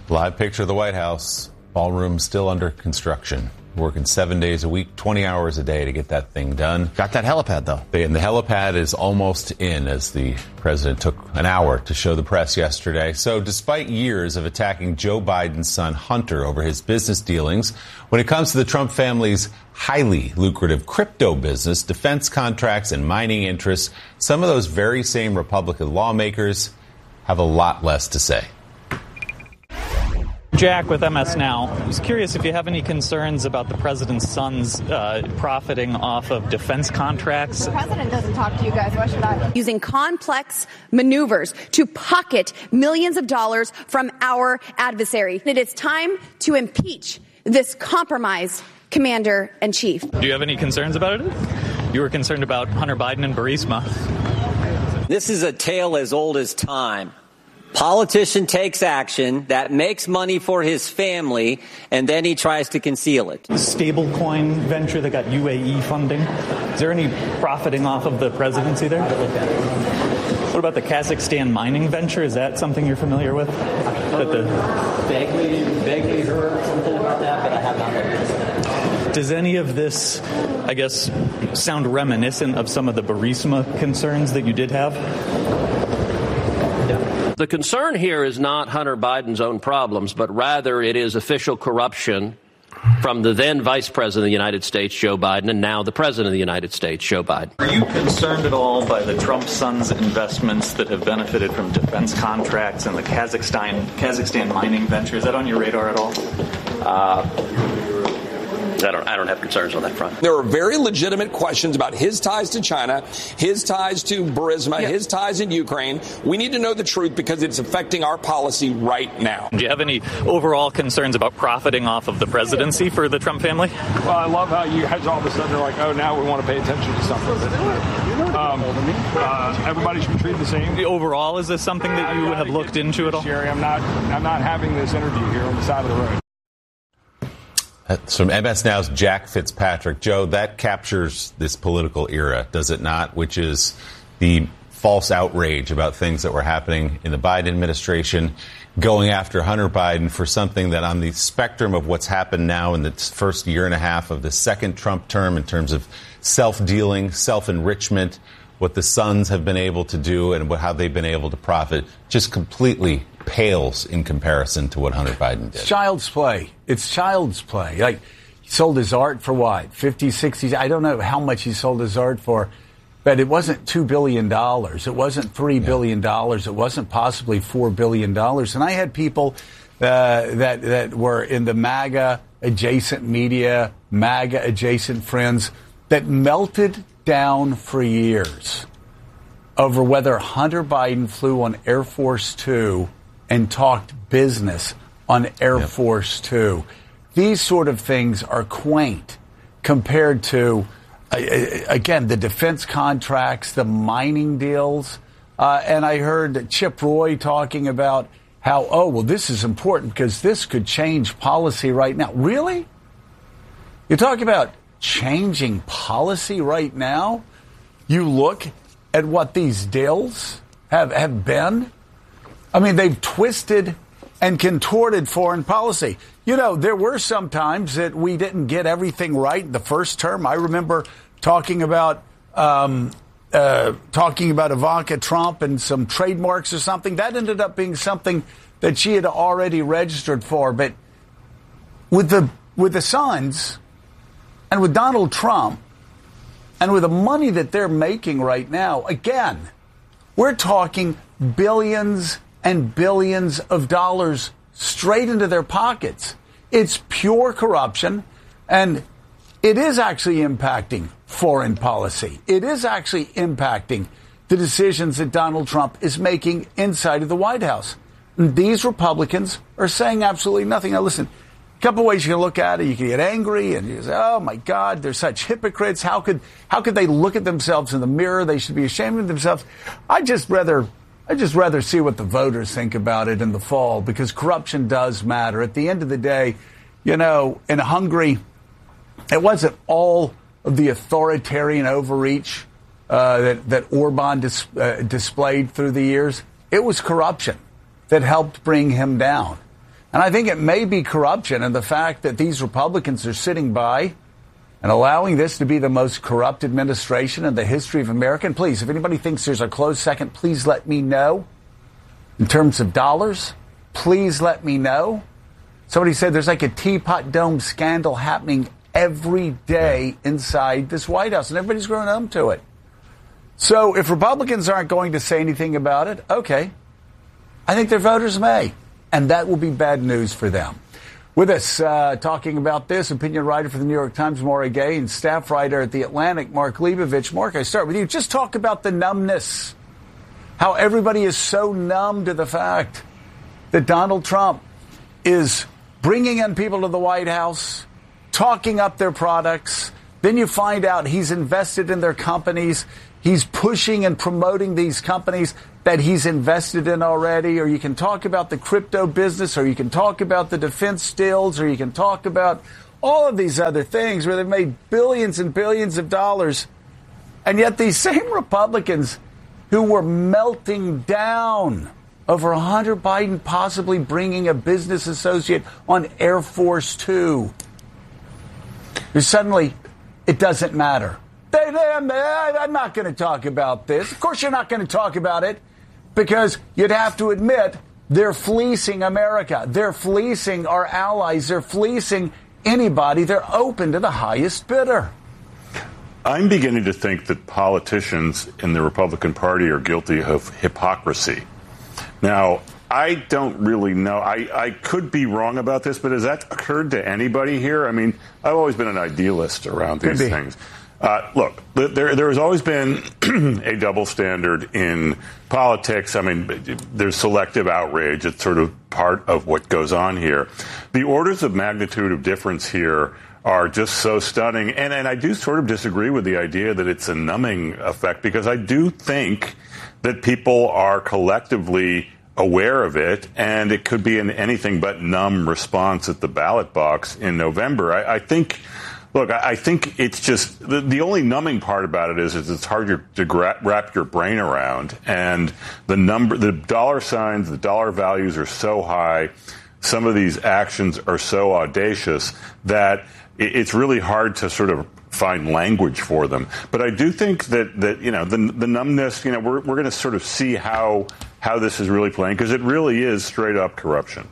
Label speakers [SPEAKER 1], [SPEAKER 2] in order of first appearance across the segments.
[SPEAKER 1] Live picture of the White House. Ballroom still under construction. Working 7 days a week, 20 hours a day to get that thing done.
[SPEAKER 2] Got that helipad, though.
[SPEAKER 1] And the helipad is almost in, as the president took an hour to show the press yesterday. So despite years of attacking Joe Biden's son Hunter over his business dealings, when it comes to the Trump family's highly lucrative crypto business, defense contracts, and mining interests, some of those very same Republican lawmakers have a lot less to say.
[SPEAKER 3] Jack with MS Now. I was curious if you have any concerns about the president's son's profiting off of defense contracts.
[SPEAKER 4] The president doesn't talk to you guys. Why should I? Using complex maneuvers to pocket millions of dollars from our adversary. It is time to impeach this compromised commander-in-chief.
[SPEAKER 3] Do you have any concerns about it? You were concerned about Hunter Biden and Burisma.
[SPEAKER 5] This is a tale as old as time. Politician takes action that makes money for his family, and then he tries to conceal it.
[SPEAKER 3] The stablecoin venture that got UAE funding, is there any profiting off of the presidency there? What about the Kazakhstan mining venture? Is that something you're familiar with?
[SPEAKER 5] Vaguely heard something about that, but I have not heard.
[SPEAKER 3] Does any of this, I guess, sound reminiscent of some of the Burisma concerns that you did have?
[SPEAKER 6] The concern here is not Hunter Biden's own problems, but rather it is official corruption from the then Vice President of the United States, Joe Biden, and now the President of the United States, Joe Biden.
[SPEAKER 3] Are you concerned at all by the Trump son's investments that have benefited from defense contracts and the Kazakhstan mining venture? Is that on your radar at all?
[SPEAKER 6] I don't have concerns on that front.
[SPEAKER 7] There are very legitimate questions about his ties to China, his ties to Burisma, his ties in Ukraine. We need to know the truth because it's affecting our policy right now.
[SPEAKER 3] Do you have any overall concerns about profiting off of the presidency for the Trump family?
[SPEAKER 8] Well, I love how you guys all of a sudden are like, oh, now we want to pay attention to something. Everybody should be treated the same.
[SPEAKER 3] Overall, is this something that you have looked into at all?
[SPEAKER 8] Sherry, I'm not having this interview here on the side of the road.
[SPEAKER 1] That's from MS Now's Jack Fitzpatrick. Joe, that captures this political era, does it not? Which is the false outrage about things that were happening in the Biden administration, going after Hunter Biden for something that on the spectrum of what's happened now in the first year and a half of the second Trump term in terms of self-dealing, self-enrichment, what the sons have been able to do and how they've been able to profit, just completely pales in comparison to what Hunter Biden did.
[SPEAKER 9] Child's play. It's child's play. Like, he sold his art for what? 50, 60? I don't know how much he sold his art for, but it wasn't $2 billion. It wasn't $3 billion. It wasn't possibly $4 billion. And I had people that were in the MAGA adjacent media, MAGA adjacent friends that melted down for years over whether Hunter Biden flew on Air Force Two and talked business on Air Force Two. These sort of things are quaint compared to, again, the defense contracts, the mining deals. And I heard Chip Roy talking about how, this is important because this could change policy right now. Really? You're talking about changing policy right now? You look at what these deals have been. I mean, they've twisted and contorted foreign policy. You know, there were some times that we didn't get everything right the first term. I remember talking about Ivanka Trump and some trademarks or something. That ended up being something that she had already registered for. But with the sons and with Donald Trump and with the money that they're making right now, again, we're talking billions and billions of dollars straight into their pockets. It's pure corruption, and it is actually impacting foreign policy. It is actually impacting the decisions that Donald Trump is making inside of the White House. And these Republicans are saying absolutely nothing. Now, listen, a couple ways you can look at it. You can get angry and you say, oh, my God, they're such hypocrites. How could they look at themselves in the mirror? They should be ashamed of themselves. I'd just rather see what the voters think about it in the fall, because corruption does matter. At the end of the day, you know, in Hungary, it wasn't all of the authoritarian overreach that Orban displayed through the years. It was corruption that helped bring him down. And I think it may be corruption, and the fact that these Republicans are sitting by and allowing this to be the most corrupt administration in the history of America. And please, if anybody thinks there's a close second, please let me know. In terms of dollars, please let me know. Somebody said there's like a Teapot Dome scandal happening every day inside this White House, and everybody's grown numb to it. So if Republicans aren't going to say anything about it, okay, I think their voters may, and that will be bad news for them. With us talking about this, opinion writer for the New York Times, Maura Gay, and staff writer at The Atlantic, Mark Leibovich. Mark, I start with you. Just talk about the numbness, how everybody is so numb to the fact that Donald Trump is bringing in people to the White House, talking up their products. Then you find out he's invested in their companies. He's pushing and promoting these companies that he's invested in already, or you can talk about the crypto business, or you can talk about the defense deals, or you can talk about all of these other things where they've made billions and billions of dollars. And yet these same Republicans who were melting down over Hunter Biden possibly bringing a business associate on Air Force Two, suddenly it doesn't matter. I'm not going to talk about this. Of course you're not going to talk about it, because you'd have to admit they're fleecing America. They're fleecing our allies. They're fleecing anybody. They're open to the highest bidder.
[SPEAKER 2] I'm beginning to think that politicians in the Republican Party are guilty of hypocrisy. Now, I don't really know. I could be wrong about this, but has that occurred to anybody here? I mean, I've always been an idealist around these things. Look, there has always been a double standard in politics. I mean, there's selective outrage. It's sort of part of what goes on here. The orders of magnitude of difference here are just so stunning. And I do sort of disagree with the idea that it's a numbing effect, because I do think that people are collectively aware of it, and it could be an anything but numb response at the ballot box in November. I think it's just the only numbing part about it is it's hard to wrap your brain around. And the dollar signs, the dollar values are so high. Some of these actions are so audacious that it's really hard to sort of find language for them. But I do think that the numbness, we're going to sort of see how this is really playing, because it really is straight up corruption.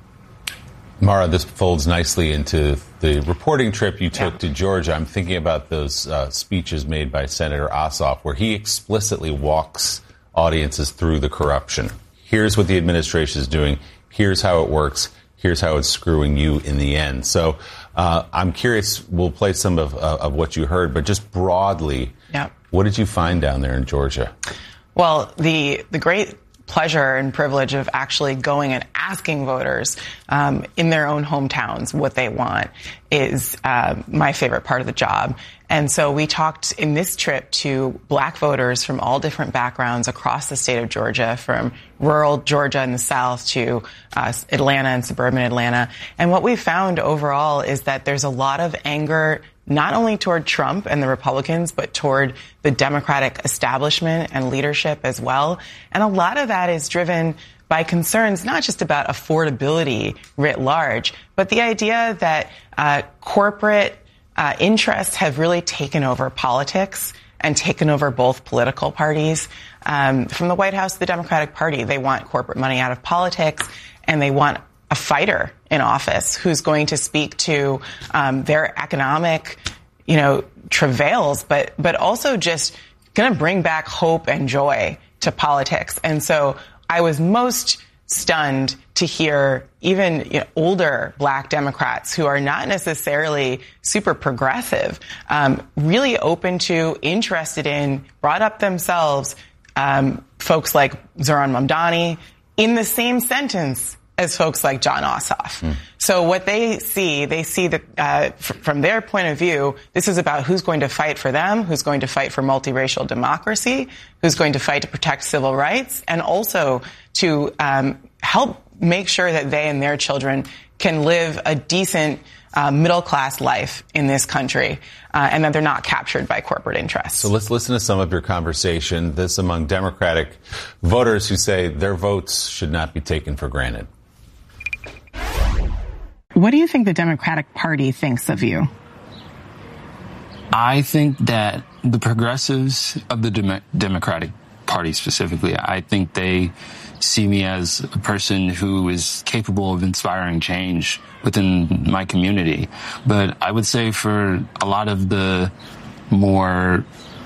[SPEAKER 1] Maura, this folds nicely into the reporting trip you took to Georgia. I'm thinking about those speeches made by Senator Ossoff, where he explicitly walks audiences through the corruption. Here's what the administration is doing. Here's how it works. Here's how it's screwing you in the end. So I'm curious, we'll play some of what you heard, but just broadly, what did you find down there in Georgia?
[SPEAKER 10] Well, the great pleasure and privilege of actually going and asking voters in their own hometowns what they want is my favorite part of the job. And so we talked in this trip to black voters from all different backgrounds across the state of Georgia, from rural Georgia in the south to Atlanta and suburban Atlanta. And what we found overall is that there's a lot of anger, not only toward Trump and the Republicans, but toward the Democratic establishment and leadership as well. And a lot of that is driven by concerns not just about affordability writ large, but the idea that corporate interests have really taken over politics and taken over both political parties. From the White House to the Democratic Party, they want corporate money out of politics, and they want a fighter in office who's going to speak to their economic, travails, but also just going to bring back hope and joy to politics. And so I was most stunned to hear even older black Democrats who are not necessarily super progressive, really open to, interested in, brought up themselves, folks like Zohran Mamdani in the same sentence as folks like Jon Ossoff. So what they see that from their point of view, this is about who's going to fight for them, who's going to fight for multiracial democracy, who's going to fight to protect civil rights, and also to help make sure that they and their children can live a decent middle-class life in this country, and that they're not captured by corporate interests.
[SPEAKER 1] So let's listen to some of your conversation. This among Democratic voters who say their votes should not be taken for granted.
[SPEAKER 10] What do you think the Democratic Party thinks of you?
[SPEAKER 11] I think that the progressives of the Democratic Party specifically, I think they see me as a person who is capable of inspiring change within my community. But I would say for a lot of the more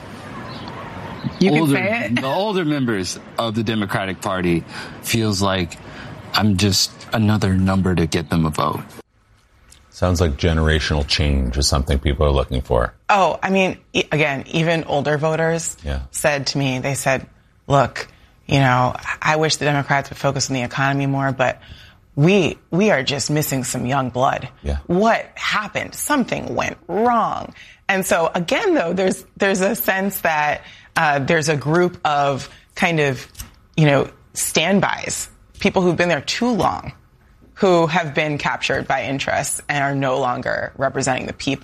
[SPEAKER 11] the older members of the Democratic Party feels like I'm just another number to get them a vote.
[SPEAKER 1] Sounds like generational change is something people are looking for.
[SPEAKER 10] Oh, I mean, again, even older voters said to me, they said, look, you know, I wish the Democrats would focus on the economy more, but we are just missing some young blood.
[SPEAKER 1] Yeah.
[SPEAKER 10] What happened? Something went wrong. And so, again, though, there's a sense that there's a group of kind of, you know, standbys, people who've been there too long, who have been captured by interests and are no longer representing the people.